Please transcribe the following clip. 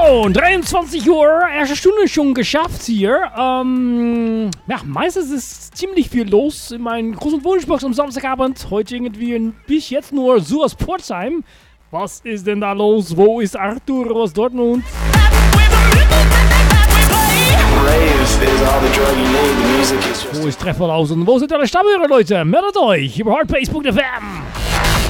So, 23 Uhr, erste Stunde schon geschafft hier. Ja, meistens ist ziemlich viel los in meinen großen Wunschbox am Samstagabend. Heute irgendwie bis jetzt nur so aus Pforzheim. Was ist denn da los? Wo ist Arthur aus Dortmund? Wo ist Trefferhausen? Wo sind eure Stammhörer, Leute? Meldet euch über Hardpace.fm.